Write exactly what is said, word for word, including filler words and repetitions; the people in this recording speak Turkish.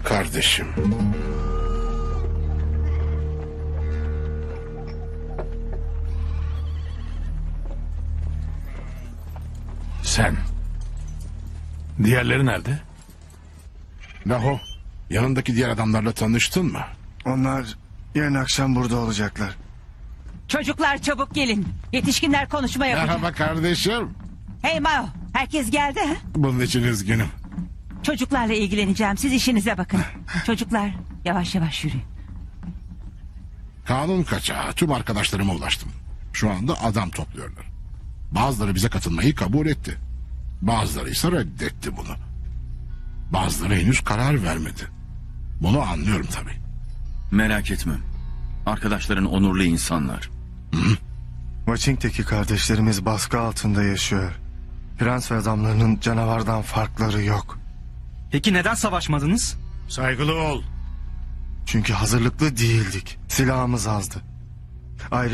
Kardeşim. Sen. Diğerleri nerede? Laho, yanındaki diğer adamlarla tanıştın mı? Onlar yarın akşam burada olacaklar. Çocuklar çabuk gelin. Yetişkinler konuşma yapacak. Merhaba kardeşim. Hey Mao, herkes geldi ha? Bunun için üzgünüm. Çocuklarla ilgileneceğim. Siz işinize bakın. Çocuklar yavaş yavaş yürüyün. Kanun kaçağı tüm arkadaşlarıma ulaştım. Şu anda adam topluyorlar. Bazıları bize katılmayı kabul etti. Bazıları ise reddetti bunu. Bazıları henüz karar vermedi. Bunu anlıyorum tabii. Merak etme. Arkadaşların onurlu insanlar. Washington'daki kardeşlerimiz baskı altında yaşıyor. Prens ve adamlarının canavardan farkları yok. Peki neden savaşmadınız? Saygılı ol. Çünkü hazırlıklı değildik. Silahımız azdı.